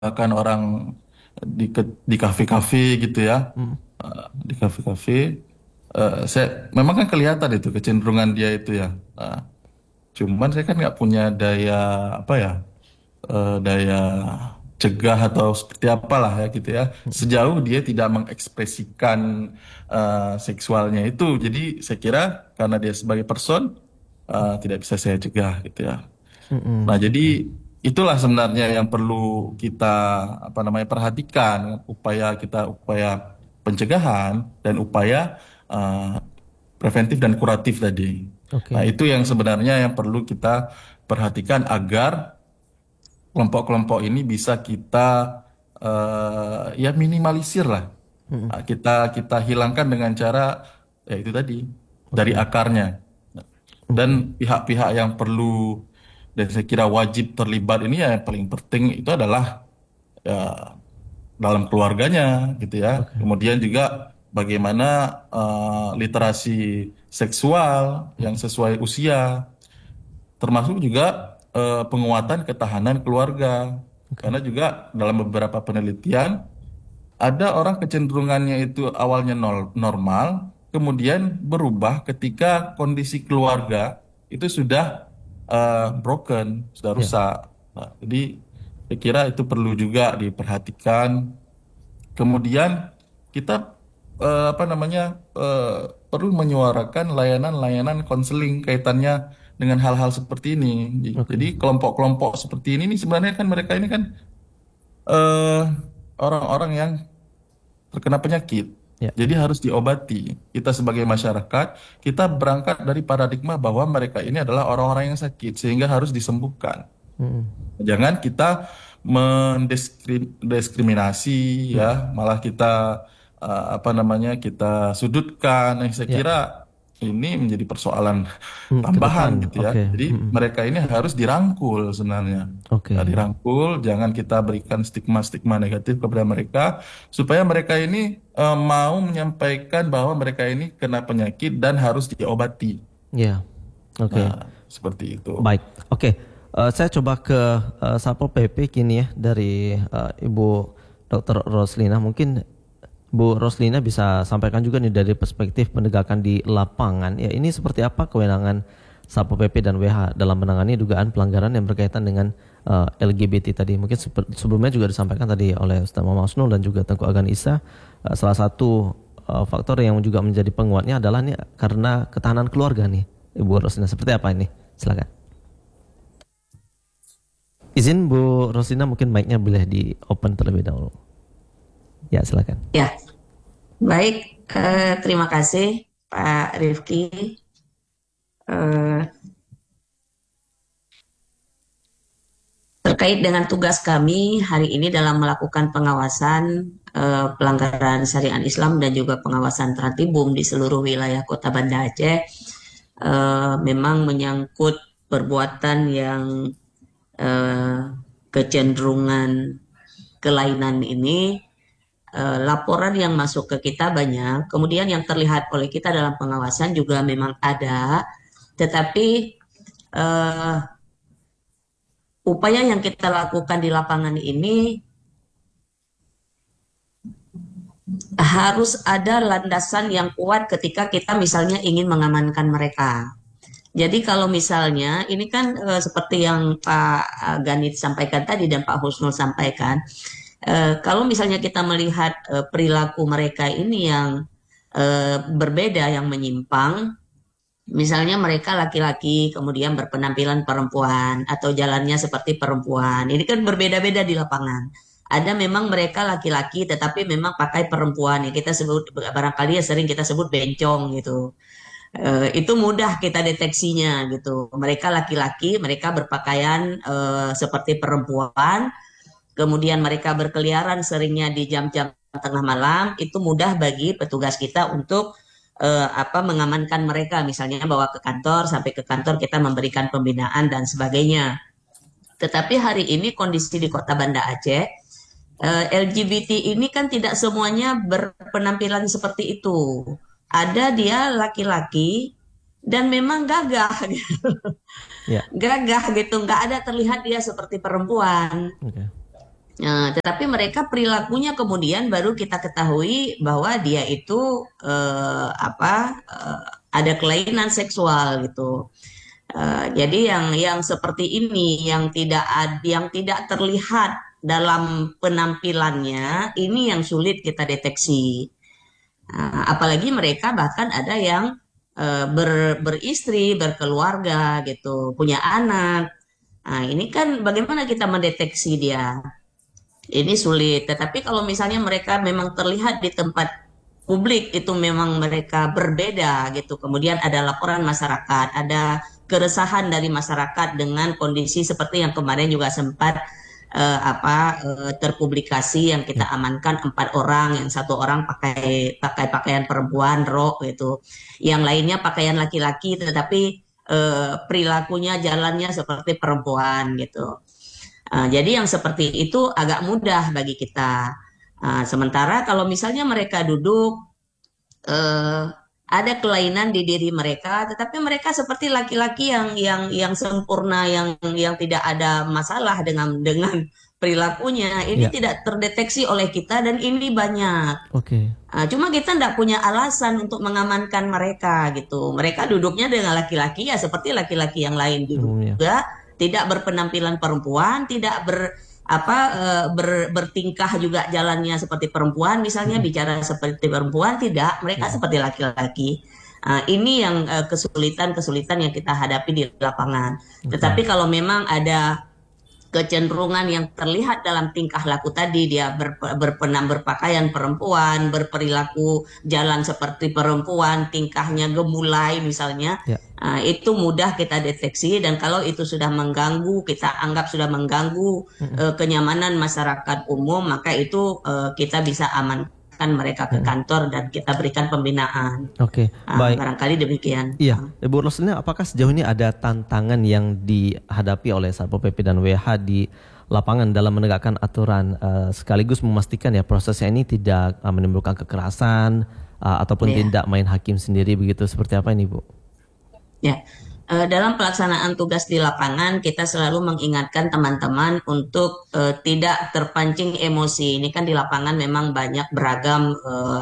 kan orang di kafe-kafe gitu ya. Hmm. Di kafe-kafe, saya memang kan kelihatan itu kecenderungan dia itu ya. Cuman saya kan nggak punya daya apa ya, daya cegah atau seperti apalah ya gitu ya. Sejauh dia tidak mengekspresikan seksualnya itu, jadi saya kira karena dia sebagai person tidak bisa saya cegah gitu ya. Nah, jadi Oke. itulah sebenarnya yang perlu kita apa namanya perhatikan, upaya pencegahan dan upaya uh, preventif dan kuratif tadi. Nah, Oke. itu yang sebenarnya yang perlu kita perhatikan agar kelompok-kelompok ini bisa kita ya minimalisir lah. Mm-mm. Kita kita hilangkan dengan cara ya itu tadi dari Oke. akarnya. Dan Oke. pihak-pihak yang perlu dan saya kira wajib terlibat ini ya yang paling penting itu adalah ya dalam keluarganya gitu ya. Oke. Kemudian juga bagaimana literasi seksual yang sesuai usia, termasuk juga penguatan ketahanan keluarga. Oke. Karena juga dalam beberapa penelitian ada orang kecenderungannya itu awalnya normal, kemudian berubah ketika kondisi keluarga itu sudah broken, sudah Ya. rusak. Nah, jadi saya kira itu perlu juga diperhatikan. Kemudian kita apa namanya perlu menyuarakan layanan-layanan konseling kaitannya dengan hal-hal seperti ini. Oke. Jadi kelompok-kelompok seperti ini nih sebenarnya kan mereka ini kan eh, orang-orang yang terkena penyakit. Ya. Jadi harus diobati. Kita sebagai masyarakat, kita berangkat dari paradigma bahwa mereka ini adalah orang-orang yang sakit sehingga harus disembuhkan. Mm-mm. Jangan kita mendiskriminasi ya, Mm. malah kita apa namanya kita sudutkan. Yang saya Ya. kira ini menjadi persoalan Ke tambahan depan. gitu ya. Oke. Jadi Mm-mm. mereka ini harus dirangkul sebenarnya. Ya, Oke. dirangkul, jangan kita berikan stigma-stigma negatif kepada mereka supaya mereka ini mau menyampaikan bahwa mereka ini kena penyakit dan harus diobati. Ya. Nah, Oke. seperti itu. Baik. Oke. Saya coba ke Satpol PP kini ya dari Ibu Dr. Roslina. Mungkin Bu Roslina bisa sampaikan juga nih dari perspektif penegakan di lapangan. Ya, ini seperti apa kewenangan Satpol PP dan WH dalam menangani dugaan pelanggaran yang berkaitan dengan LGBT tadi. Mungkin sebelumnya juga disampaikan tadi oleh Ustaz Muhammad Husnul dan juga Tengku Agan Isa. Salah satu faktor yang juga menjadi penguatnya adalah nih karena ketahanan keluarga nih. Ibu Roslina, seperti apa ini? Silakan. Izin Bu Roslina, mungkin mic-nya boleh di open terlebih dahulu. Ya, silakan. Ya, baik. Terima kasih Pak Rifki. Eh, Terkait dengan tugas kami hari ini dalam melakukan pengawasan pelanggaran syariat Islam dan juga pengawasan tertib di seluruh wilayah Kota Banda Aceh, memang menyangkut perbuatan yang eh, kecenderungan kelainan ini. Laporan yang masuk ke kita banyak, kemudian yang terlihat oleh kita dalam pengawasan juga memang ada, tetapi eh, upaya yang kita lakukan di lapangan ini harus ada landasan yang kuat ketika kita misalnya ingin mengamankan mereka. Jadi kalau misalnya ini kan seperti yang Pak Ganit sampaikan tadi dan Pak Husnul sampaikan, kalau misalnya kita melihat perilaku mereka ini yang berbeda, yang menyimpang, misalnya mereka laki-laki kemudian berpenampilan perempuan atau jalannya seperti perempuan, ini kan berbeda-beda di lapangan. Ada memang mereka laki-laki tetapi memang pakai perempuan, ya kita sebut barangkali ya sering kita sebut bencong gitu. Itu mudah kita deteksinya gitu. Mereka laki-laki, mereka berpakaian seperti perempuan, kemudian mereka berkeliaran seringnya di jam-jam tengah malam, itu mudah bagi petugas kita untuk mengamankan mereka, misalnya bawa ke kantor, sampai ke kantor kita memberikan pembinaan dan sebagainya. Tetapi hari ini kondisi di Kota Banda Aceh, LGBT ini kan tidak semuanya berpenampilan seperti itu. Ada dia laki-laki dan memang gagah, Ya. gagah gitu, nggak ada terlihat dia seperti perempuan. Oke. Tetapi mereka perilakunya kemudian baru kita ketahui bahwa dia itu ada kelainan seksual gitu. Jadi yang seperti ini yang tidak terlihat dalam penampilannya ini yang sulit kita deteksi. Apalagi mereka bahkan ada yang beristri, berkeluarga gitu, punya anak. Nah, ini kan bagaimana kita mendeteksi dia? Ini sulit. Tetapi kalau misalnya mereka memang terlihat di tempat publik itu memang mereka berbeda gitu. Kemudian ada laporan masyarakat, ada keresahan dari masyarakat dengan kondisi seperti yang kemarin juga sempat terpublikasi yang kita amankan 4 orang, yang 1 orang pakai pakaian perempuan rok gitu, yang lainnya pakaian laki-laki tetapi perilakunya jalannya seperti perempuan gitu. Jadi yang seperti itu agak mudah bagi kita. Sementara kalau misalnya mereka duduk eh, ada kelainan di diri mereka, tetapi mereka seperti laki-laki yang sempurna, yang tidak ada masalah dengan perilakunya. Ini Ya, tidak terdeteksi oleh kita dan ini banyak. oke. Cuma kita tidak punya alasan untuk mengamankan mereka gitu. Mereka duduknya dengan laki-laki ya seperti laki-laki yang lain Umumnya. juga, tidak berpenampilan perempuan, tidak bertingkah juga jalannya seperti perempuan, misalnya bicara seperti perempuan, tidak, mereka seperti laki-laki. Ini yang kesulitan-kesulitan yang kita hadapi di lapangan. Tetapi Oke. kalau memang ada kecenderungan yang terlihat dalam tingkah laku tadi, dia berpakaian perempuan, berperilaku jalan seperti perempuan, tingkahnya gemulai misalnya, Ya. itu mudah kita deteksi, dan kalau itu sudah mengganggu, kita anggap sudah mengganggu kenyamanan masyarakat umum, maka itu kita bisa amankan mereka ke kantor dan kita berikan pembinaan. Oke, baik. Barangkali demikian. Iya, Ibu Roslina, apakah sejauh ini ada tantangan yang dihadapi oleh Satpol PP dan WH di lapangan dalam menegakkan aturan sekaligus memastikan ya prosesnya ini tidak menimbulkan kekerasan ataupun Iya. tidak main hakim sendiri begitu, seperti apa ini, Bu? Ya, dalam pelaksanaan tugas di lapangan kita selalu mengingatkan teman-teman untuk tidak terpancing emosi. Ini kan di lapangan memang banyak beragam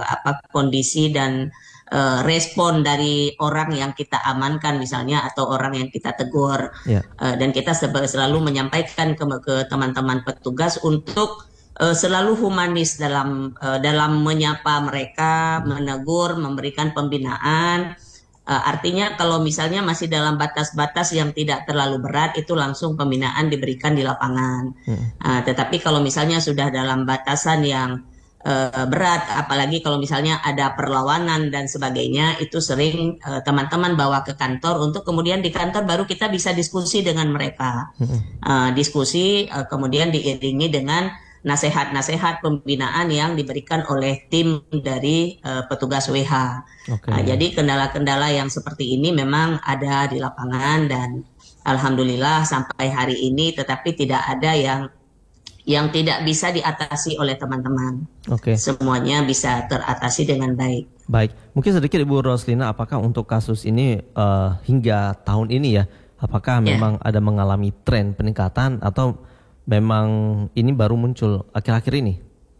kondisi dan respon dari orang yang kita amankan misalnya atau orang yang kita tegur. Ya, Dan kita selalu menyampaikan ke teman-teman petugas untuk selalu humanis dalam menyapa mereka, menegur, memberikan pembinaan. Artinya kalau misalnya masih dalam batas-batas yang tidak terlalu berat, itu langsung pembinaan diberikan di lapangan. Tetapi kalau misalnya sudah dalam batasan yang berat, apalagi kalau misalnya ada perlawanan dan sebagainya, itu sering teman-teman bawa ke kantor untuk kemudian di kantor baru kita bisa diskusi dengan mereka. Diskusi kemudian diiringi dengan nasihat-nasihat pembinaan yang diberikan oleh tim dari petugas WH. oke. Jadi kendala-kendala yang seperti ini memang ada di lapangan dan alhamdulillah sampai hari ini tetapi tidak ada yang tidak bisa diatasi oleh teman-teman. Oke. Semuanya bisa teratasi dengan baik. Baik, mungkin sedikit Ibu Roslina, apakah untuk kasus ini hingga tahun ini ya, apakah Ya. memang ada mengalami tren peningkatan atau memang ini baru muncul akhir-akhir ini?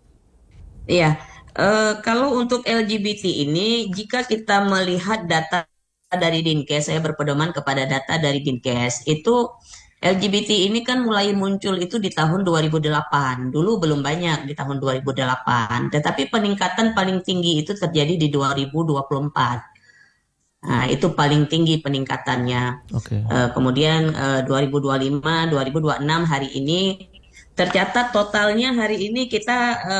Iya, kalau untuk LGBT ini, jika kita melihat data dari Dinkes, saya berpedoman kepada data dari Dinkes, itu LGBT ini kan mulai muncul itu di tahun 2008. Dulu belum banyak di tahun 2008, tetapi peningkatan paling tinggi itu terjadi di 2024. Nah, itu paling tinggi peningkatannya. Oke. Kemudian 2025, 2026 hari ini tercatat totalnya hari ini kita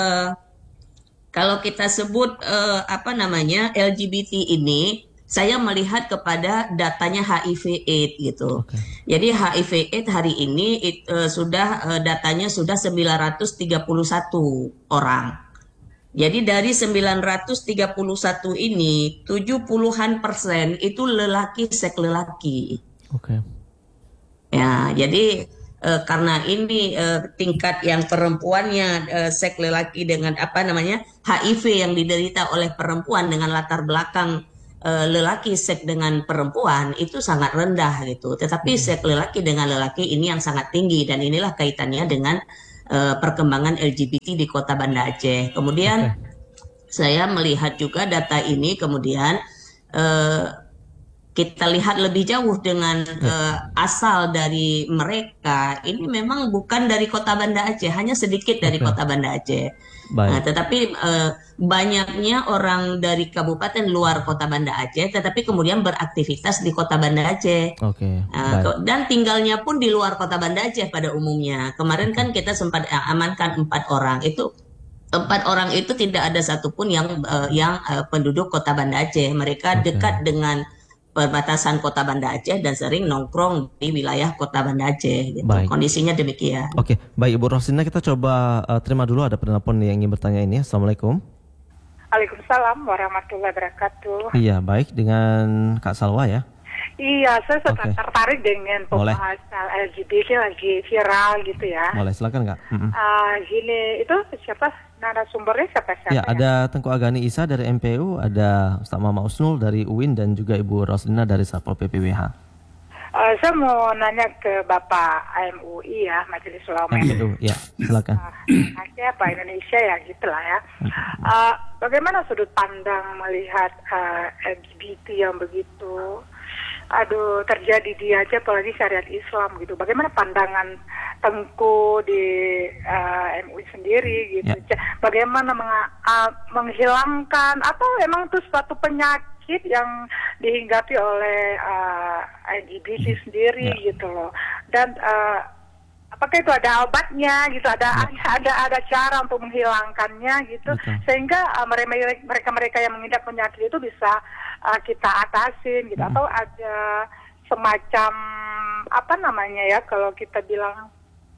kalau kita sebut LGBT ini, saya melihat kepada datanya HIV/AIDS gitu. Oke. Jadi HIV/AIDS hari ini datanya sudah 931 orang. Jadi dari 931 ini 70-an% itu lelaki seks lelaki. Oke. Ya, jadi karena ini tingkat yang perempuannya seks lelaki dengan HIV yang diderita oleh perempuan dengan latar belakang lelaki seks dengan perempuan itu sangat rendah gitu. Tetapi seks lelaki dengan lelaki ini yang sangat tinggi dan inilah kaitannya dengan perkembangan LGBT di Kota Banda Aceh. Kemudian Oke. saya melihat juga data ini, kemudian eh, kita lihat lebih jauh dengan Ya, asal dari mereka ini memang bukan dari Kota Banda Aceh, hanya sedikit dari oke. Kota Banda Aceh. Nah, Baik. tetapi banyaknya orang dari kabupaten luar Kota Banda Aceh, tetapi kemudian beraktivitas di Kota Banda Aceh. Oke, baik. Dan tinggalnya pun di luar Kota Banda Aceh pada umumnya. Kemarin Oke. kan kita sempat amankan 4 orang. Itu 4 orang itu tidak ada satupun yang penduduk Kota Banda Aceh. Mereka Oke. dekat dengan perbatasan Kota Banda Aceh dan sering nongkrong di wilayah Kota Banda Aceh gitu. Baik. Kondisinya demikian. Oke, baik Ibu Roslina, kita coba terima dulu ada penelpon yang ingin bertanya ini. Assalamualaikum. Waalaikumsalam warahmatullahi wabarakatuh. Iya, baik, dengan Kak Salwa ya. Iya, saya Oke. tertarik dengan Boleh. pembahasan LGBT lagi viral gitu ya. Boleh, silakan Kak. Gini, itu siapa narasumbernya siapa Ya, ya? ada Tengku Agani Isa dari MPU, ada Ustaz Muhammad Usnul dari UIN, dan juga Ibu Roslina dari Satpol PPWH. Saya mau nanya ke Bapak MUI ya, Majelis Ulama MPU, ya, silakan. Aceh apa Indonesia ya gitulah ya. Bagaimana sudut pandang melihat LGBT yang begitu terjadi di Aceh, apalagi syariat Islam gitu. Bagaimana pandangan Tengku di MUI sendiri gitu. Bagaimana menghilangkan atau emang itu suatu penyakit yang dihinggapi oleh LGBT sendiri gitu loh. Dan apakah itu ada obatnya gitu, ada cara untuk menghilangkannya gitu. Betul. Sehingga mereka yang mengidap penyakit itu bisa kita atasin gitu. Atau ada semacam apa namanya ya, kalau kita bilang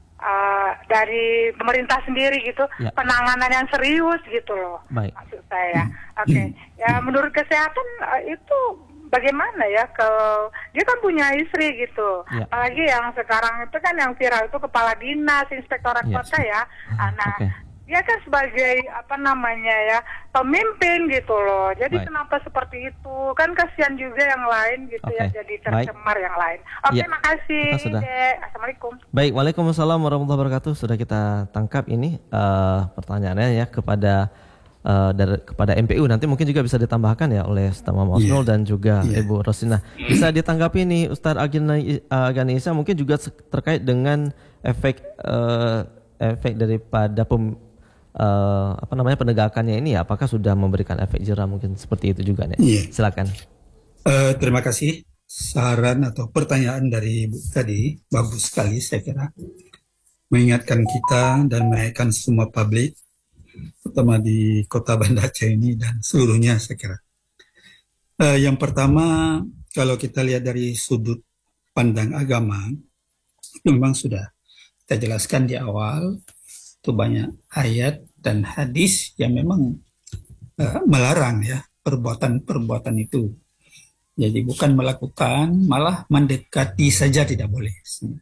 dari pemerintah sendiri gitu, penanganan yang serius gitu loh. Baik. Maksud saya. Oke. Ya, menurut kesehatan itu bagaimana ya, kalau dia kan punya istri gitu. Ya. Apalagi yang sekarang itu kan yang viral itu kepala dinas, inspektorat Ya. kota ya. Nah, Oke. dia kan sebagai apa namanya ya, pemimpin gitu loh. Jadi Baik. kenapa seperti itu? Kan kasihan juga yang lain gitu ya, Oke. jadi tercemar yang lain. Oke, Ya. makasih. Kita sudah. Dek. Assalamualaikum. Baik, Waalaikumsalam warahmatullahi wabarakatuh. Sudah kita tangkap ini pertanyaannya ya kepada kepada MPU. Nanti mungkin juga bisa ditambahkan ya oleh Ustaz Muhammad Usnul dan juga Ibu Roslina. Bisa ditanggapi nih Ustaz Agani Isa, mungkin juga terkait dengan efek daripada penegakannya ini ya, apakah sudah memberikan efek jerah, mungkin seperti itu juga nih. Silakan. Terima kasih. Saran atau pertanyaan dari Ibu tadi bagus sekali, saya kira mengingatkan kita dan mengingatkan semua publik, terutama di Kota Banda Aceh ini dan seluruhnya, saya kira. Yang pertama, kalau kita lihat dari sudut pandang agama, itu memang sudah kita jelaskan di awal, itu banyak ayat dan hadis yang memang melarang ya perbuatan-perbuatan itu. Jadi bukan melakukan, malah mendekati saja tidak boleh.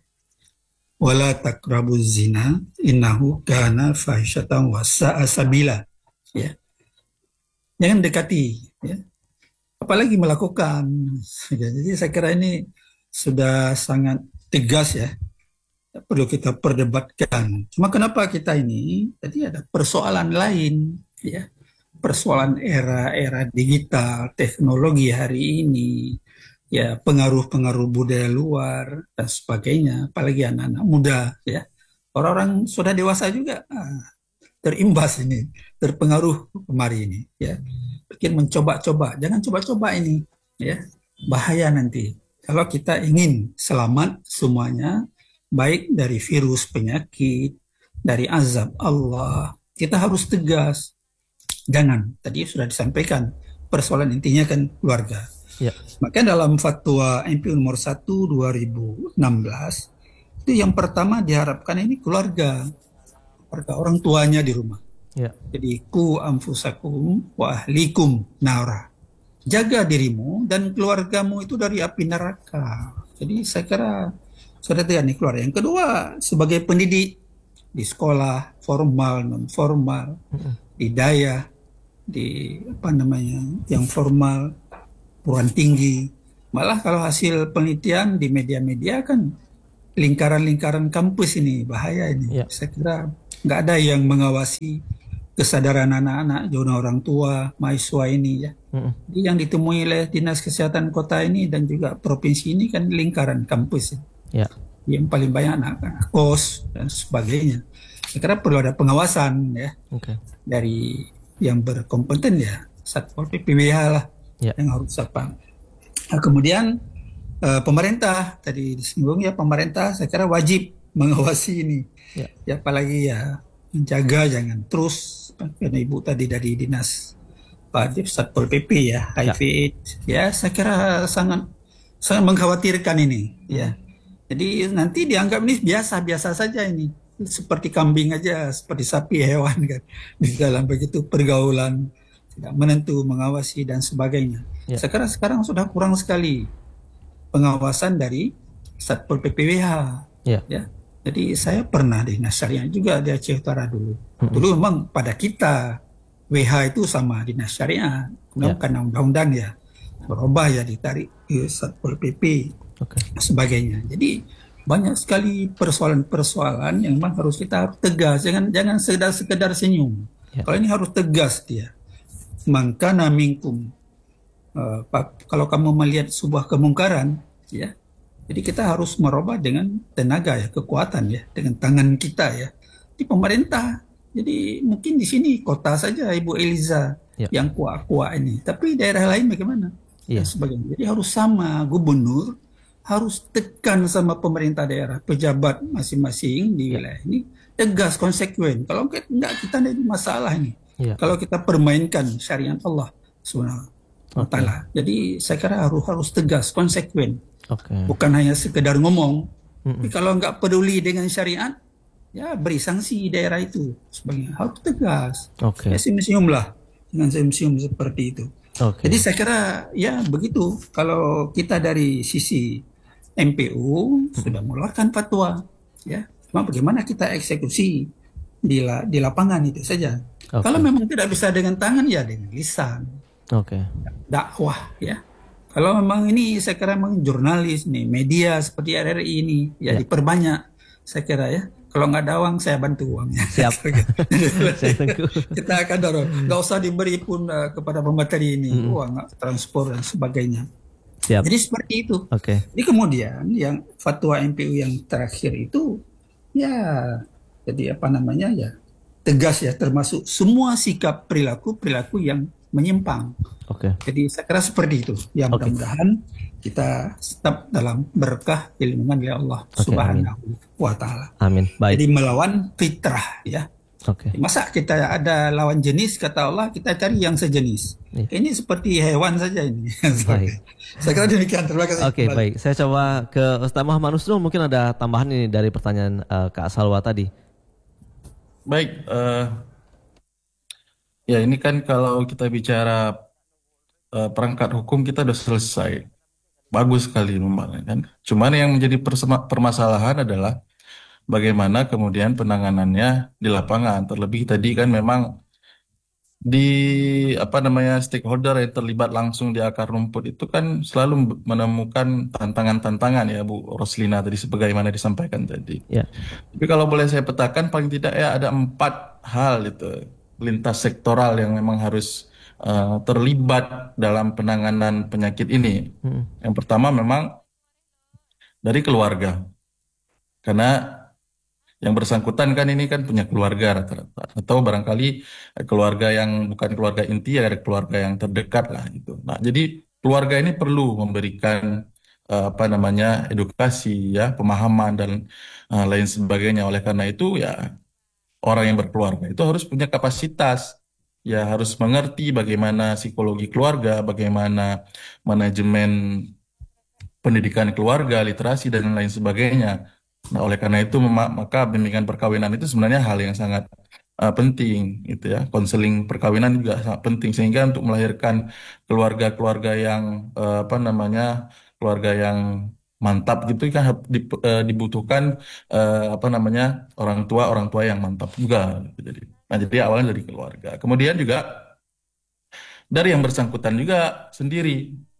Wala taqrabuz zina innahu kana fahisyatan wa sa'a sabila. Ya. Jangan dekati ya. Apalagi melakukan. Jadi saya kira ini sudah sangat tegas ya. Perlu kita perdebatkan. Cuma kenapa kita ini tadi ada persoalan lain ya. Persoalan era digital, teknologi hari ini, ya pengaruh-pengaruh budaya luar dan sebagainya, apalagi anak-anak muda ya. Orang-orang sudah dewasa juga terimbas ini, terpengaruh kemari ini ya. Bikin mencoba-coba, jangan coba-coba ini ya. Bahaya nanti. Kalau kita ingin selamat semuanya, baik dari virus penyakit, dari azab Allah, kita harus tegas. Jangan, tadi sudah disampaikan, persoalan intinya kan keluarga. Ya. Maka dalam fatwa MPU nomor 1 2016, itu yang pertama diharapkan ini keluarga orang tuanya di rumah. Ya. Jadi ku anfusakum wa ahlikum nara. Jaga dirimu dan keluargamu itu dari api neraka. Jadi saya kira sudah tidak nih keluar. Yang kedua, sebagai pendidik di sekolah formal, non formal, di daya, di yang formal, perguruan tinggi. Malah kalau hasil penelitian di media-media kan lingkaran-lingkaran kampus ini bahaya ini. Ya. Saya kira nggak ada yang mengawasi kesadaran anak-anak, zona orang tua, mahasiswa ini ya. Mm-mm. Jadi yang ditemui oleh Dinas Kesehatan Kota ini dan juga provinsi ini kan lingkaran kampus ya. Ya. Yang paling banyak anak kos dan sebagainya. Saya kira perlu ada pengawasan ya Oke. dari yang berkompeten ya, Satpol PPWH lah Ya. yang harus apa. Nah, kemudian pemerintah tadi disinggung ya, pemerintah saya kira wajib mengawasi ini. Ya. Ya apalagi ya menjaga jangan terus karena Ibu tadi dari Dinas Pak Satpol PP ya, HIV AIDS. Ya saya kira sangat sangat mengkhawatirkan ini ya. Jadi nanti dianggap ini biasa-biasa saja ini. Seperti kambing aja, seperti sapi hewan kan. Di dalam begitu pergaulan tidak menentu, mengawasi dan sebagainya. Ya. Saya kira sekarang sudah kurang sekali pengawasan dari Satpol PPWH. Ya. Ya. Jadi saya pernah di Dinas Syariah juga di Aceh Utara dulu. Dulu memang pada kita WH itu sama Dinas Syariah. Kemudian karena undang-undang ya berubah ya ditarik ke Satpol PP sebagainya. Jadi banyak sekali persoalan-persoalan yang memang harus kita tegas. Jangan sekedar senyum. Ya. Kalau ini harus tegas dia. Mangkana minkum. Kalau kamu melihat sebuah kemungkaran, ya. Jadi kita harus merubah dengan tenaga ya, kekuatan ya, dengan tangan kita ya. Di pemerintah. Jadi mungkin di sini kota saja Ibu Eliza yang kuat-kuat ini. Tapi daerah lain bagaimana? Dan sebagainya. Jadi harus sama gubernur harus tekan sama pemerintah daerah, pejabat masing-masing di wilayah ini tegas, konsekuen. Kalau enggak kita ada masalah ini. Kalau kita permainkan syariat Allah Subhanahu wa taala. Jadi saya kira harus tegas, konsekuen. Bukan hanya sekedar ngomong. Tapi kalau enggak peduli dengan syariat, ya beri sanksi daerah itu sebagai harus tegas. Ya senyum lah, dengan senyum seperti itu. Jadi saya kira ya begitu. Kalau kita dari sisi MPU sudah mengeluarkan fatwa, ya. Cuma bagaimana kita eksekusi di lapangan itu saja. Kalau memang tidak bisa dengan tangan ya dengan lisan. Dakwah ya. Kalau memang ini saya kira memang jurnalis nih, media seperti RRI ini ya diperbanyak. Saya kira ya. Kalau nggak ada uang saya bantu uangnya. Siap. Kita akan dorong. Nggak usah diberi pun kepada pemateri ini uang transport dan sebagainya. Siap. Jadi seperti itu. Jadi kemudian yang fatwa MPU yang terakhir itu ya jadi apa namanya ya tegas ya, termasuk semua sikap perilaku yang menyimpang. Jadi saya kira seperti itu. Ya mudah-mudahan kita tetap dalam berkah dilindungi oleh Allah Subhanahu wa taala. Amin. Baik. Jadi melawan fitrah ya. Masa kita ada lawan jenis, kata Allah, kita cari yang sejenis. Ini seperti hewan saja ini. Saya kira demikian. Terima kasih. Baik. Saya coba ke Ustaz Muhammad Nusrul, mungkin ada tambahan ini dari pertanyaan Kak Salwa tadi. Baik. Ya ini kan kalau kita bicara perangkat hukum kita sudah selesai. Bagus sekali memang kan. Cuman yang menjadi permasalahan adalah bagaimana kemudian penanganannya di lapangan. Terlebih tadi kan memang di stakeholder yang terlibat langsung di akar rumput itu kan selalu menemukan tantangan-tantangan ya Bu Roslina tadi sebagaimana disampaikan tadi. Tapi kalau boleh saya petakan paling tidak ya ada 4 hal itu lintas sektoral yang memang harus terlibat dalam penanganan penyakit ini. Yang pertama memang dari keluarga. Karena yang bersangkutan kan ini kan punya keluarga rata-rata. Atau barangkali keluarga yang bukan keluarga inti, ya ada keluarga yang terdekat lah gitu. Nah, jadi keluarga ini perlu memberikan edukasi ya, pemahaman dan lain sebagainya. Oleh karena itu ya orang yang berkeluarga itu harus punya kapasitas. Ya harus mengerti bagaimana psikologi keluarga, bagaimana manajemen pendidikan keluarga, literasi dan lain sebagainya. Nah, oleh karena itu maka bimbingan perkawinan itu sebenarnya hal yang sangat penting, gitu ya. Konseling perkawinan juga sangat penting sehingga untuk melahirkan keluarga-keluarga yang keluarga yang mantap gitu kan dibutuhkan orang tua yang mantap juga. Jadi awalnya dari keluarga. Kemudian juga dari yang bersangkutan juga sendiri.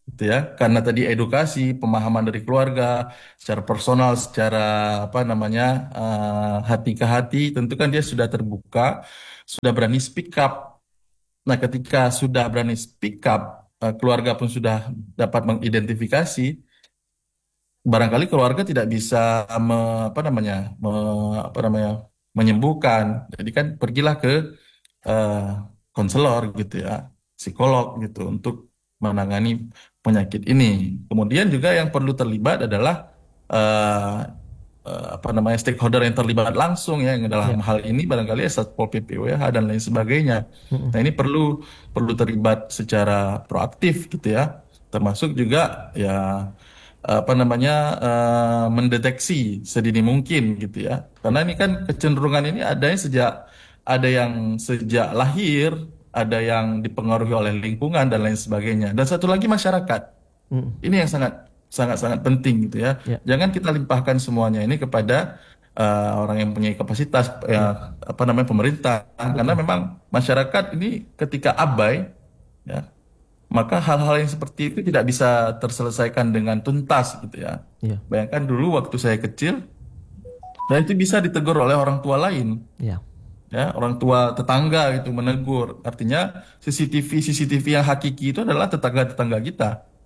gitu ya. Karena tadi edukasi, pemahaman dari keluarga, secara personal, secara apa namanya hati ke hati, tentu kan dia sudah terbuka, sudah berani speak up. Nah, ketika sudah berani speak up, keluarga pun sudah dapat mengidentifikasi, barangkali keluarga tidak bisa apa namanya, apa namanya, menyembuhkan. Jadi kan pergilah ke eh, konselor gitu ya, psikolog gitu untuk menangani penyakit ini. Kemudian juga yang perlu terlibat adalah eh, apa namanya, stakeholder yang terlibat langsung ya, yang dalam Ya. hal ini barangkali ya Satpol PP, WH dan lain sebagainya. Mm-mm. Nah, ini perlu perlu terlibat secara proaktif gitu ya, termasuk juga ya apa namanya, mendeteksi sedini mungkin gitu ya. Karena ini kan kecenderungan ini ada yang sejak lahir, ada yang dipengaruhi oleh lingkungan dan lain sebagainya. Dan satu lagi masyarakat. Mm-mm. Ini yang sangat sangat sangat penting gitu ya. Ya. Jangan kita limpahkan semuanya ini kepada orang yang punya kapasitas ya, Ya. apa namanya, pemerintah. Karena Betul. memang masyarakat ini ketika abai ya, maka hal-hal yang seperti itu tidak bisa terselesaikan dengan tuntas gitu ya. Ya. Bayangkan dulu waktu saya kecil, dan itu bisa ditegur oleh orang tua lain, Ya. ya, orang tua tetangga gitu menegur. Artinya CCTV yang hakiki itu adalah tetangga-tetangga kita.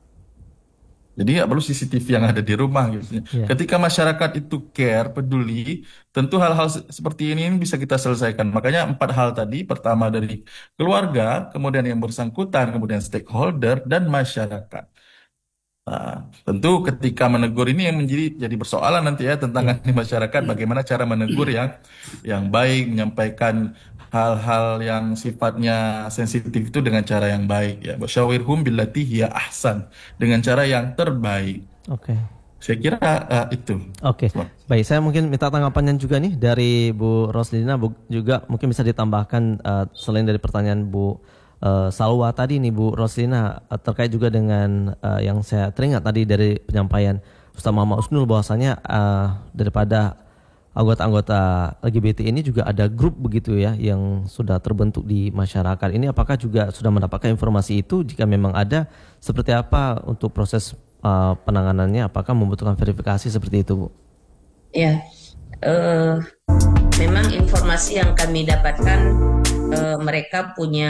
Jadi nggak perlu CCTV yang ada di rumah gitu. Ya. Ketika masyarakat itu care, peduli, tentu hal-hal seperti ini bisa kita selesaikan. Makanya 4 hal tadi, pertama dari keluarga, kemudian yang bersangkutan, kemudian stakeholder, dan masyarakat. Nah, tentu ketika menegur ini yang jadi persoalan nanti ya, tantangan Ya. di masyarakat, bagaimana cara menegur yang baik, menyampaikan hal-hal yang sifatnya sensitif itu dengan cara yang baik ya. Wasyawirhum billati hiya ahsan, dengan cara yang terbaik. Oke. Saya kira itu. Oke, baik. Saya mungkin minta tanggapannya juga nih dari Bu Roslina, juga mungkin bisa ditambahkan selain dari pertanyaan Bu Salwa tadi nih Bu Roslina, terkait juga dengan yang saya teringat tadi dari penyampaian Ustaz Muhammad Usnul, bahwasanya daripada anggota-anggota LGBT ini juga ada grup begitu ya yang sudah terbentuk di masyarakat. Ini apakah juga sudah mendapatkan informasi itu? Jika memang ada, seperti apa untuk proses penanganannya? Apakah membutuhkan verifikasi seperti itu, Bu? Ya, eh, memang informasi yang kami dapatkan, mereka punya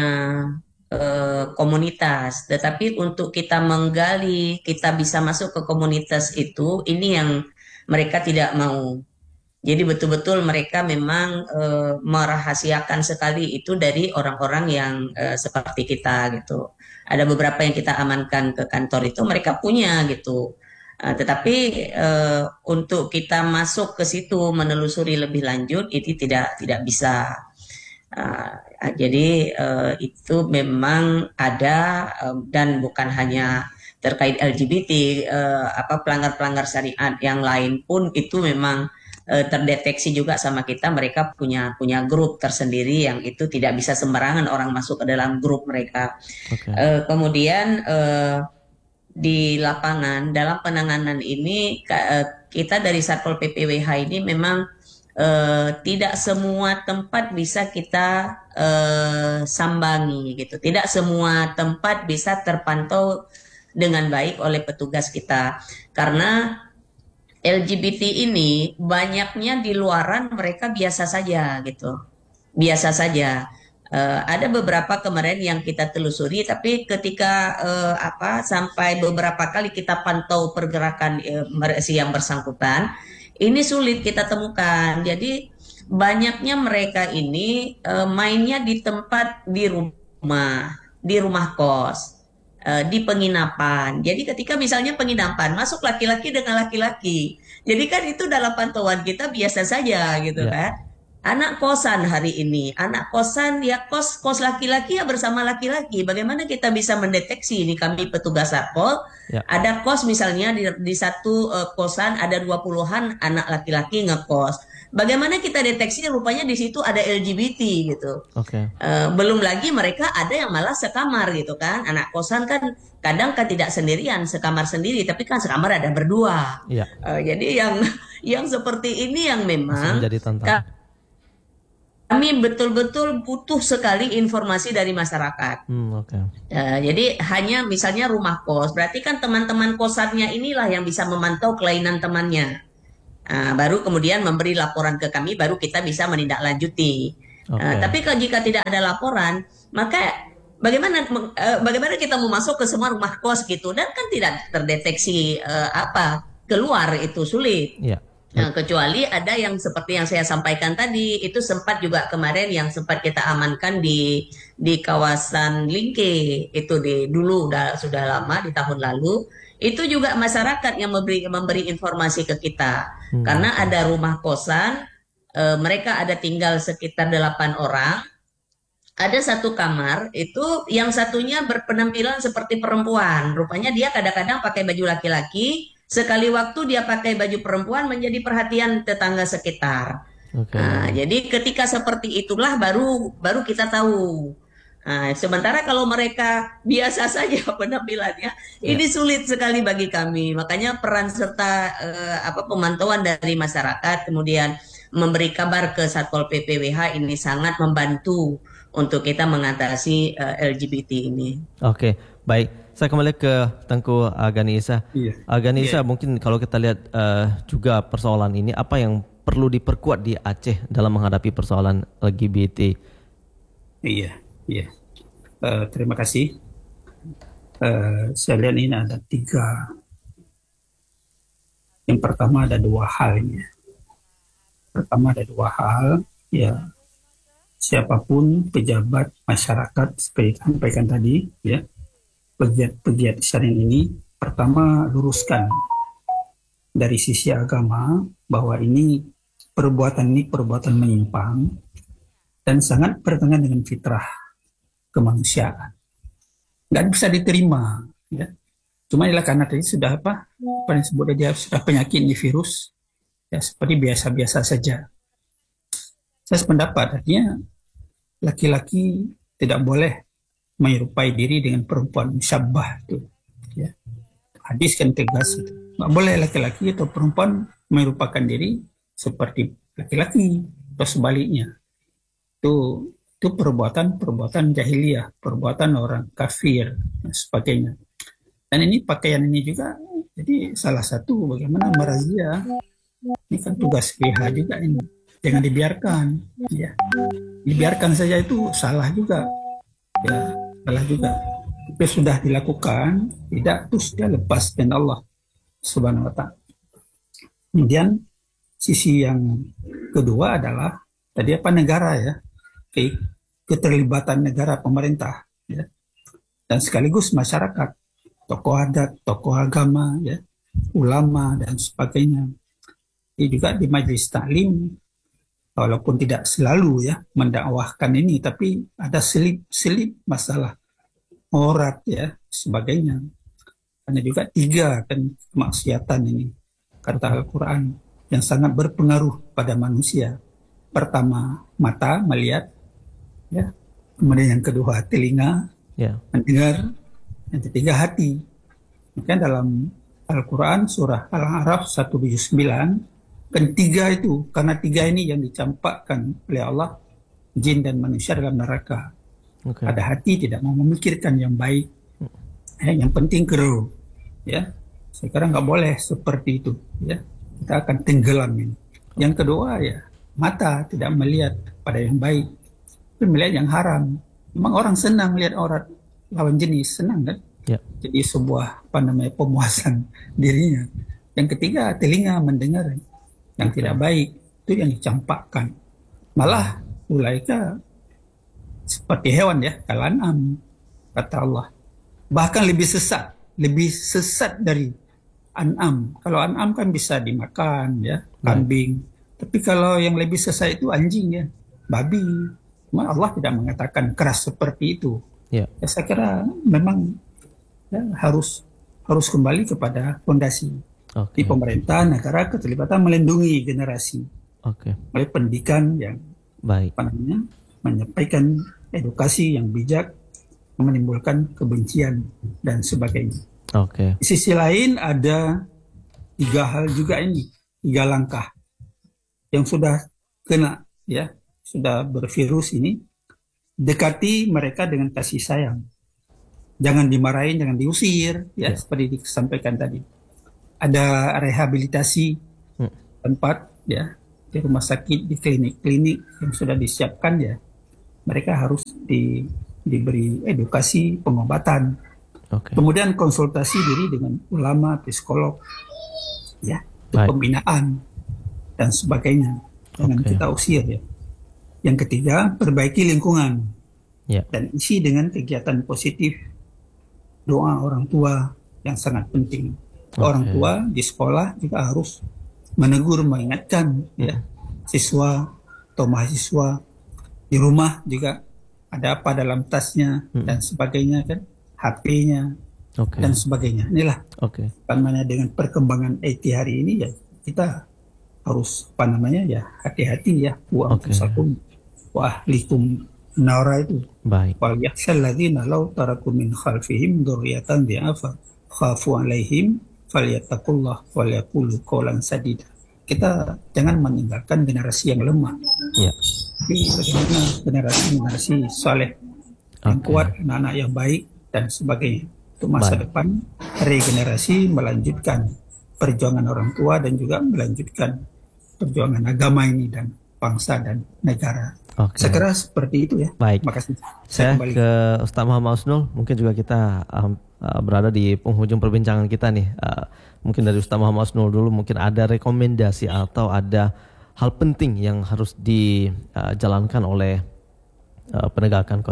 komunitas, tetapi untuk kita menggali, kita bisa masuk ke komunitas itu, ini yang mereka tidak mau. Jadi betul-betul mereka memang merahasiakan sekali itu dari orang-orang yang seperti kita gitu. Ada beberapa yang kita amankan ke kantor itu mereka punya gitu. Tetapi untuk kita masuk ke situ menelusuri lebih lanjut itu tidak bisa. Jadi itu memang ada, dan bukan hanya terkait LGBT, pelanggar-pelanggar syariat yang lain pun itu memang terdeteksi juga sama kita. Mereka punya grup tersendiri yang itu tidak bisa sembarangan orang masuk ke dalam grup mereka. Oke. Kemudian di lapangan dalam penanganan ini kita dari Satpol PP WH ini memang tidak semua tempat bisa kita sambangi gitu. Tidak semua tempat bisa terpantau dengan baik oleh petugas kita, karena LGBT ini banyaknya di luaran mereka biasa saja gitu. Biasa saja. Ada beberapa kemarin yang kita telusuri, tapi ketika sampai beberapa kali kita pantau pergerakan si yang bersangkutan, ini sulit kita temukan. Jadi banyaknya mereka ini mainnya di tempat, di rumah kos, di penginapan. Jadi ketika misalnya penginapan masuk laki-laki dengan laki-laki, jadi kan itu dalam pantauan kita biasa saja gitu Ya. kan. Anak kosan hari ini, anak kosan ya kos laki-laki ya bersama laki-laki. Bagaimana kita bisa mendeteksi ini, kami petugas Satpol, Ya. ada kos misalnya di satu kosan ada 20-an anak laki-laki ngekos. Bagaimana kita deteksi rupanya di situ ada LGBT gitu. Oke. Belum lagi mereka ada yang malah sekamar gitu kan. Anak kosan kan kadang kan tidak sendirian, sekamar sendiri, tapi kan sekamar ada berdua. Ya. Jadi yang seperti ini yang Masih memang menjadi tantangan. kami betul-betul butuh sekali informasi dari masyarakat. Oke. Jadi hanya misalnya rumah kos, berarti kan teman-teman kosannya inilah yang bisa memantau kelainan temannya. Baru kemudian memberi laporan ke kami, baru kita bisa menindaklanjuti. Oke. Tapi jika tidak ada laporan, maka bagaimana kita mau masuk ke semua rumah kos gitu, dan kan tidak terdeteksi keluar, itu sulit. Ya. Kecuali ada yang seperti yang saya sampaikan tadi, itu sempat juga kemarin yang sempat kita amankan di kawasan Lingke, itu dulu sudah lama di tahun lalu, itu juga masyarakat yang memberi informasi ke kita, karena ada rumah kosan, mereka ada tinggal sekitar 8 orang, ada satu kamar itu yang satunya berpenampilan seperti perempuan, rupanya dia kadang-kadang pakai baju laki-laki. Sekali waktu dia pakai baju perempuan, menjadi perhatian tetangga sekitar. Jadi ketika seperti itulah baru kita tahu. Sementara kalau mereka biasa saja penampilannya, ini sulit sekali bagi kami. Makanya peran serta pemantauan dari masyarakat, kemudian memberi kabar ke Satpol PP WH ini sangat membantu untuk kita mengatasi LGBT ini. Oke, baik. Saya kembali ke Tengku Gani Isa. Gani Isa, mungkin kalau kita lihat juga persoalan ini, apa yang perlu diperkuat di Aceh dalam menghadapi persoalan LGBT? Iya. Terima kasih. Saya lihat ini ada 3. Yang pertama ada 2 hal ini. Pertama ada 2 hal, ya. Siapapun pejabat masyarakat seperti sampaikan tadi, ya. Pegiat syariah ini, pertama luruskan dari sisi agama bahwa perbuatan menyimpang dan sangat bertentangan dengan fitrah kemanusiaan. Nggak bisa diterima, ya. Cuma ialah karena tadi sudah apa yang disebut aja sudah penyakit ini virus, ya seperti biasa-biasa saja. Saya sependapat, artinya laki-laki tidak boleh menyerupai diri dengan perempuan, musyabbah itu, ya. Hadis kan tegas itu. Nggak boleh laki-laki atau perempuan menyerupakan diri seperti laki-laki atau sebaliknya. Itu perbuatan jahiliyah, perbuatan orang kafir dan sebagainya. Dan ini pakaian ini juga jadi salah satu bagaimana merazia. Ini kan tugas PH juga ini. Jangan dibiarkan, ya. Dibiarkan saja itu salah juga. Ya, salah juga. Tapi sudah dilakukan, tidak terus dia lepas dengan Allah Subhanahu wa ta'ala. Kemudian sisi yang kedua adalah tadi negara, ya. Keterlibatan negara, pemerintah, ya. Dan sekaligus masyarakat, tokoh adat, tokoh agama, ya, ulama dan sebagainya. Ini juga di majelis taklim, walaupun tidak selalu, ya, mendakwahkan ini, tapi ada selip masalah aurat, ya, sebagainya. Karena juga 3 kan kemaksiatan ini, kata Al-Quran, yang sangat berpengaruh pada manusia. Pertama, mata melihat, ya. Kemudian yang kedua, telinga mendengar. Yang ketiga, hati. Maka dalam Al-Quran surah Al-A'raf 179, kan 3 itu, karena 3 ini yang dicampakkan oleh Allah, jin dan manusia dalam neraka. Ada hati tidak mau memikirkan yang baik, yang penting keruh, ya. Sekarang nggak boleh seperti itu, ya. Kita akan tenggelam ini. Yang kedua, ya, mata tidak melihat pada yang baik, tapi melihat yang haram. Memang orang senang melihat aurat lawan jenis, senang kan? Ya. Jadi sebuah pemuasan dirinya. Yang ketiga, telinga mendengar yang tidak baik, itu yang dicampakkan. Malah ulaika seperti hewan, ya, kalan'am, kata Allah. Bahkan lebih sesat dari an'am. Kalau an'am kan bisa dimakan, ya, kambing. Tapi kalau yang lebih sesat itu anjing, ya, babi. Cuma Allah tidak mengatakan keras seperti itu. Ya, saya kira memang, ya, harus kembali kepada fondasi. Di pemerintah, negara, keterlibatan melindungi generasi oleh pendidikan yang menyampaikan edukasi yang bijak, menimbulkan kebencian dan sebagainya. Di sisi lain ada 3 hal juga ini, 3 langkah yang sudah kena, ya, sudah bervirus ini, dekati mereka dengan kasih sayang. Jangan dimarahin, jangan diusir, ya seperti disampaikan tadi. Ada rehabilitasi tempat, ya di rumah sakit, di klinik-klinik yang sudah disiapkan, ya mereka harus diberi edukasi, pengobatan. Kemudian konsultasi diri dengan ulama, psikolog, ya, pembinaan dan sebagainya. Jangan kita usir, ya. Yang ketiga, perbaiki lingkungan dan isi dengan kegiatan positif. Doa orang tua yang sangat penting. Orang tua di sekolah juga harus menegur, mengingatkan, ya, siswa atau mahasiswa. Di rumah juga ada apa dalam tasnya dan sebagainya, kan, HP-nya dan sebagainya. Inilah namanya dengan perkembangan IT hari ini, ya kita harus ya hati-hati, ya. Wa anfusakum wa ahlikum nara itu. Wal yakhshal ladzina law taraku min khalfihim dzurriyyatan dhi'afa khafu alaihim falyattaqullah wal yaqulu qawlan sadida. Kita jangan meninggalkan generasi yang lemah. Tapi bagaimana generasi saleh yang kuat, anak-anak yang baik dan sebagainya. Untuk masa depan, regenerasi melanjutkan perjuangan orang tua dan juga melanjutkan perjuangan agama ini dan bangsa dan negara. Saya kira seperti itu, ya. Baik. Makasih. Saya ke Ustaz Muhammad Husnul. Mungkin juga kita berada di penghujung perbincangan kita nih. Mungkin dari Ustaz Muhammad Husnul dulu, mungkin ada rekomendasi atau ada hal penting yang harus dijalankan oleh penegakan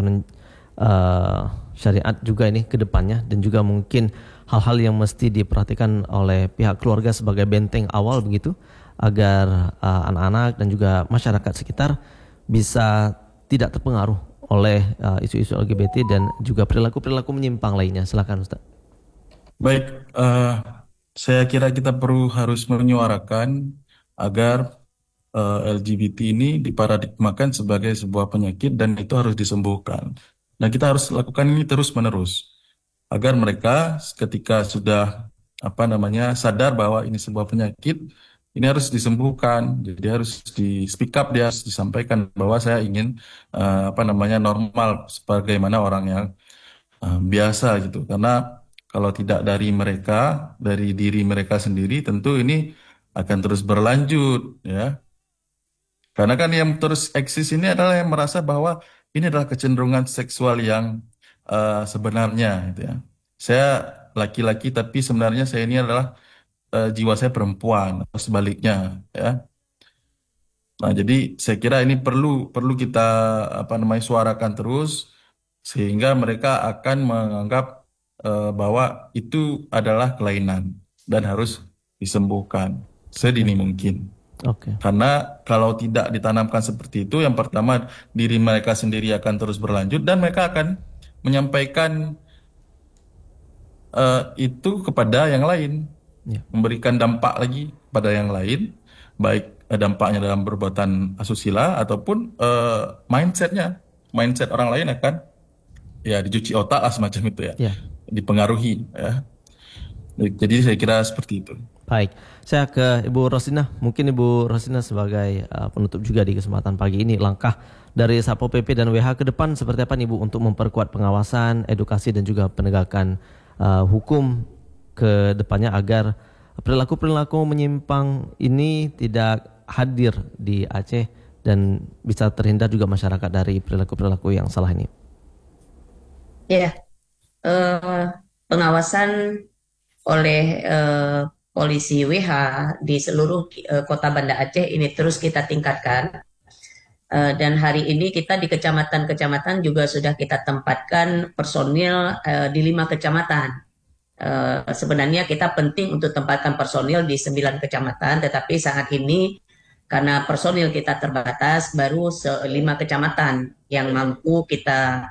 syariat juga ini ke depannya, dan juga mungkin hal-hal yang mesti diperhatikan oleh pihak keluarga sebagai benteng awal begitu, agar anak-anak dan juga masyarakat sekitar bisa tidak terpengaruh oleh isu-isu LGBT dan juga perilaku-perilaku menyimpang lainnya. Silakan Ustaz. Baik, saya kira kita harus menyuarakan agar LGBT ini diparadigmakan sebagai sebuah penyakit dan itu harus disembuhkan. Nah, kita harus lakukan ini terus-menerus agar mereka ketika sudah sadar bahwa ini sebuah penyakit, ini harus disembuhkan. Jadi harus di speak up, dia harus disampaikan bahwa saya ingin normal sebagaimana orang yang biasa gitu. Karena kalau tidak dari mereka, dari diri mereka sendiri, tentu ini akan terus berlanjut, ya. Karena kan yang terus eksis ini adalah yang merasa bahwa ini adalah kecenderungan seksual yang sebenarnya, gitu ya. Saya laki-laki tapi sebenarnya saya ini adalah jiwa saya perempuan atau sebaliknya, ya. Nah, jadi saya kira ini perlu kita suarakan terus sehingga mereka akan menganggap bahwa itu adalah kelainan dan harus disembuhkan sedini mungkin. Karena kalau tidak ditanamkan seperti itu, yang pertama diri mereka sendiri akan terus berlanjut dan mereka akan menyampaikan itu kepada yang lain, memberikan dampak lagi pada yang lain, baik dampaknya dalam perbuatan asusila ataupun mindset orang lain akan dicuci otak lah semacam itu, ya. Dipengaruhi, ya. Jadi saya kira seperti itu. Baik, saya ke Ibu Roslina. Mungkin Ibu Roslina sebagai penutup juga di kesempatan pagi ini, langkah dari Satpol PP dan WH ke depan seperti apa nih Bu untuk memperkuat pengawasan, edukasi dan juga penegakan hukum ke depannya agar perilaku-perilaku menyimpang ini tidak hadir di Aceh dan bisa terhindar juga masyarakat dari perilaku-perilaku yang salah ini. Ya, pengawasan oleh polisi WH di seluruh kota Banda Aceh ini terus kita tingkatkan. Dan hari ini kita di kecamatan-kecamatan juga sudah kita tempatkan personil di 5 kecamatan. Sebenarnya kita penting untuk tempatkan personil di 9 kecamatan, tetapi saat ini karena personil kita terbatas, baru 5 kecamatan yang mampu kita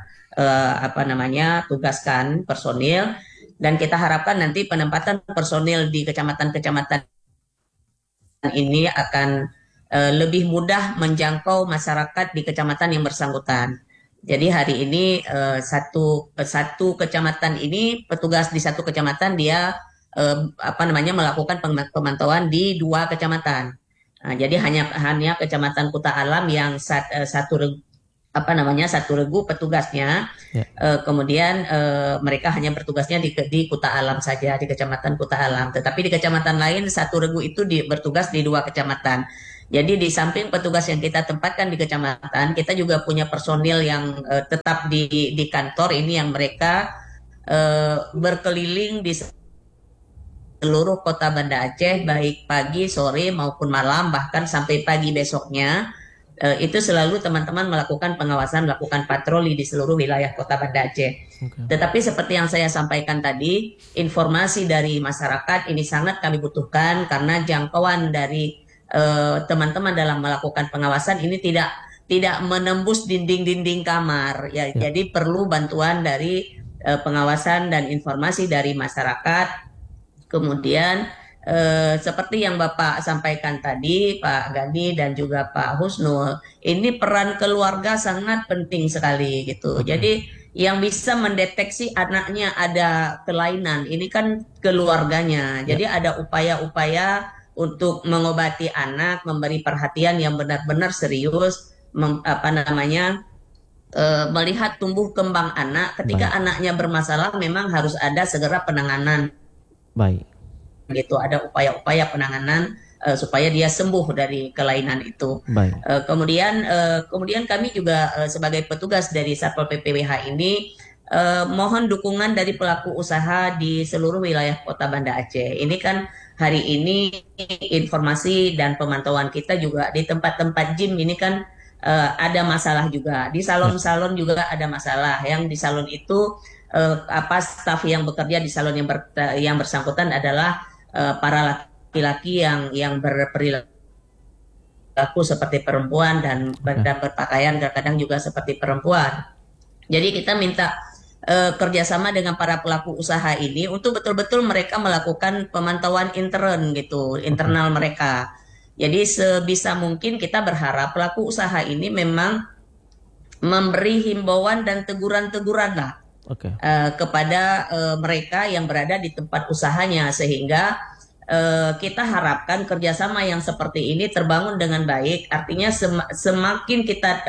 tugaskan personil, dan kita harapkan nanti penempatan personil di kecamatan-kecamatan ini akan lebih mudah menjangkau masyarakat di kecamatan yang bersangkutan. Jadi hari ini satu kecamatan ini, petugas di satu kecamatan dia melakukan pemantauan di 2 kecamatan. Nah, jadi hanya Kecamatan Kuta Alam yang satu regu petugasnya. Ya. Kemudian mereka hanya bertugasnya di Kuta Alam saja, di Kecamatan Kuta Alam. Tetapi di kecamatan lain satu regu itu bertugas di 2 kecamatan. Jadi di samping petugas yang kita tempatkan di kecamatan, kita juga punya personil yang tetap di kantor ini yang mereka berkeliling di seluruh kota Banda Aceh, baik pagi, sore maupun malam, bahkan sampai pagi besoknya. Itu selalu teman-teman melakukan pengawasan, melakukan patroli di seluruh wilayah kota Banda Aceh. Okay. Tetapi seperti yang saya sampaikan tadi, informasi dari masyarakat ini sangat kami butuhkan karena jangkauan dari teman-teman dalam melakukan pengawasan ini tidak menembus dinding-dinding kamar. Ya. Jadi perlu bantuan dari pengawasan dan informasi dari masyarakat. Kemudian seperti yang Bapak sampaikan tadi, Pak Gani dan juga Pak Husnul, ini peran keluarga sangat penting sekali gitu. Jadi yang bisa mendeteksi anaknya ada kelainan ini kan keluarganya. Jadi ada upaya-upaya untuk mengobati anak, memberi perhatian yang benar-benar serius, melihat tumbuh kembang anak. Ketika anaknya bermasalah, memang harus ada segera penanganan. Baik. Gitu, ada upaya-upaya penanganan supaya dia sembuh dari kelainan itu. Baik. Kemudian kami juga sebagai petugas dari Satpol PPWH ini mohon dukungan dari pelaku usaha di seluruh wilayah Kota Banda Aceh. Ini kan hari ini informasi dan pemantauan kita juga di tempat-tempat gym ini kan ada masalah juga. Di salon-salon juga ada masalah. Yang di salon itu staf yang bekerja di salon yang bersangkutan adalah para laki-laki yang berperilaku seperti perempuan dan berpakaian kadang juga seperti perempuan. Jadi kita minta kerjasama dengan para pelaku usaha ini untuk betul-betul mereka melakukan pemantauan internal mereka. Jadi sebisa mungkin kita berharap pelaku usaha ini memang memberi himbauan dan teguran-teguran lah. Kepada mereka yang berada di tempat usahanya sehingga kita harapkan kerjasama yang seperti ini terbangun dengan baik. Artinya semakin kita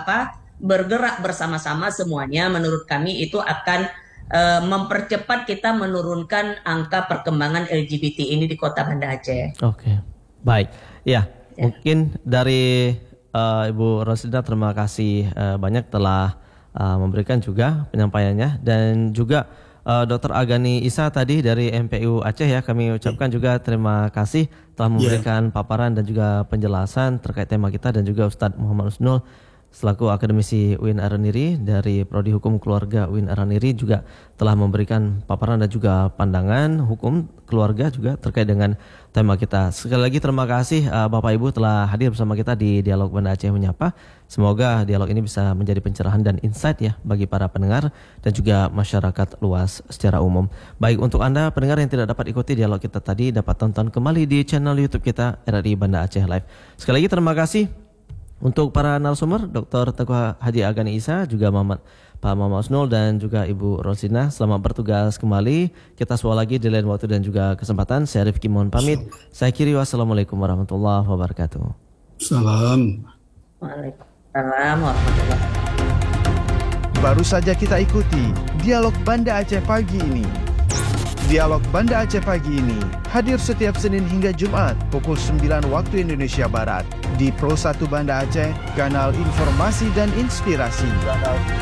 bergerak bersama-sama semuanya, menurut kami itu akan mempercepat kita menurunkan angka perkembangan LGBT ini di Kota Banda Aceh. Oke, baik. Ya, mungkin dari Ibu Roslina terima kasih banyak telah memberikan juga penyampaiannya, dan juga Dr. Agani Isa tadi dari MPU Aceh ya, kami ucapkan juga terima kasih telah memberikan paparan dan juga penjelasan terkait tema kita, dan juga Ustadz Muhammad Husnul selaku akademisi UIN Araniri dari Prodi Hukum Keluarga UIN Araniri juga telah memberikan paparan dan juga pandangan hukum keluarga juga terkait dengan tema kita. Sekali lagi terima kasih Bapak Ibu telah hadir bersama kita di Dialog Banda Aceh Menyapa. Semoga dialog ini bisa menjadi pencerahan dan insight ya bagi para pendengar dan juga masyarakat luas secara umum. Baik, untuk Anda pendengar yang tidak dapat ikuti dialog kita tadi, dapat tonton kembali di channel YouTube kita RRI Banda Aceh Live. Sekali lagi terima kasih untuk para narasumber, Dr. Teguh Haji Agani Isa, juga Pak Muhammad Husnul dan juga Ibu Roslina. Selamat bertugas kembali. Kita suara lagi di lain waktu dan juga kesempatan. Saya Rifki mohon pamit. Saya kiri, wassalamualaikum warahmatullahi wabarakatuh. Salam. Waalaikumsalam warahmatullahi wabarakatuh. Baru saja kita ikuti Dialog Banda Aceh pagi ini. Dialog Banda Aceh pagi ini hadir setiap Senin hingga Jumat pukul 9 waktu Indonesia Barat di Pro 1 Banda Aceh, kanal informasi dan inspirasi.